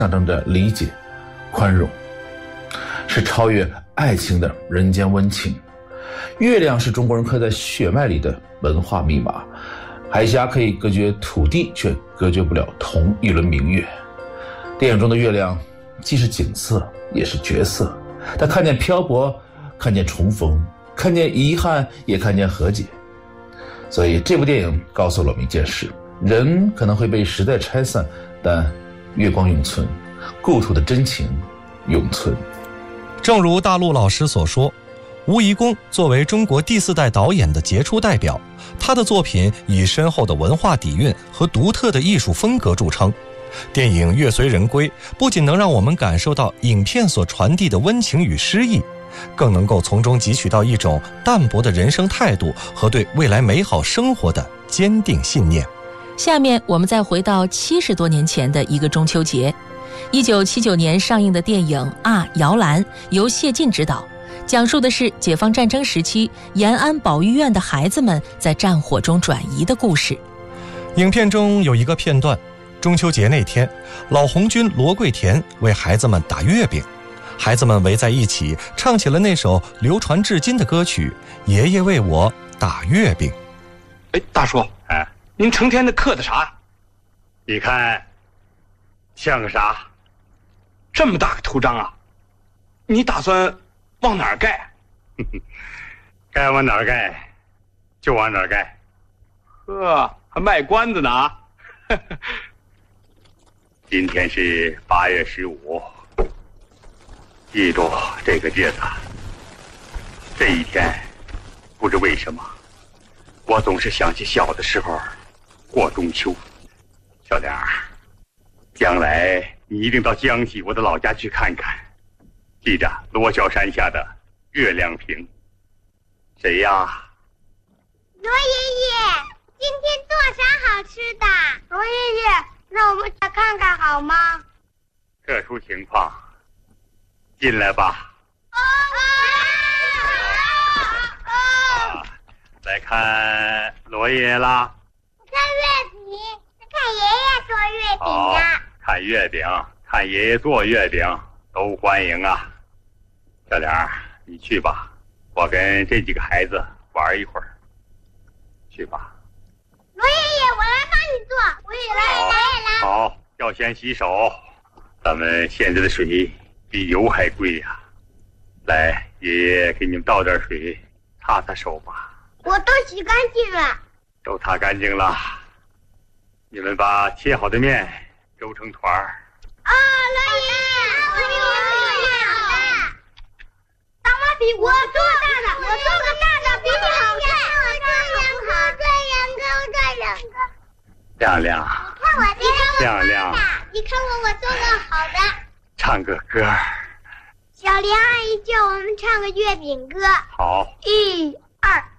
象征着理解、宽容，是超越爱情的人间温情。月亮是中国人刻在血脉里的文化密码，海峡可以隔绝土地，却隔绝不了同一轮明月。电影中的月亮既是景色，也是角色，它看见漂泊，看见重逢，看见遗憾，也看见和解。所以这部电影告诉了我们一件事：人可能会被时代拆散，但月光永存，故土的真情永存。 正如大陆老师所说，吴贻弓作为中国第4代导演的杰出代表，他的作品以深厚的文化底蕴和独特的艺术风格著称。电影《月随人归》不仅能让我们感受到影片所传递的温情与诗意，更能够从中汲取到一种淡泊的人生态度和对未来美好生活的坚定信念。 下面我们再回到70多年前的一个中秋节，1979年上映的电影《啊，摇篮》由谢晋执导，讲述的是解放战争时期延安保育院的孩子们在战火中转移的故事。 影片中有一个片段，中秋节那天，老红军罗桂田为孩子们打月饼，孩子们围在一起唱起了那首流传至今的歌曲《爷爷为我打月饼》。 大叔，您成天的刻的啥？ 你看像个啥？ 这么大个图章啊！你打算往哪儿盖？ 该往哪儿盖就往哪儿盖。 呵，还卖关子呢啊！ 今天是8月15，记住这个日子。这一天，不知为什么，我总是想起小的时候过中秋。小梁，将来你一定到江西我的老家去看看，记着罗小山下的月亮屏。谁呀？ 罗爷爷，今天做啥好吃的？罗爷爷，让我们再看看好吗？ 特殊情况，进来吧。来看罗爷爷啦。 看月饼，看爷爷做月饼呢。 看月饼，看爷爷做月饼，都欢迎啊。小梁，你去吧，我跟这几个孩子玩一会儿。去吧。 罗爷爷，我来帮你做。我也来。 好，要先洗手。咱们现在的水比油还贵呀。来，爷爷给你们倒点水，擦擦手吧。 我都洗干净了。 都擦干净了。你们把切好的面揉成团儿。 罗爷爷，好的。大妈比我做大的，我做个大的比你好看。我亮亮， 看我这个亮亮， 你看我做个好的。 唱个歌。 小梁阿姨叫我们唱个月饼歌。 好， 1、2。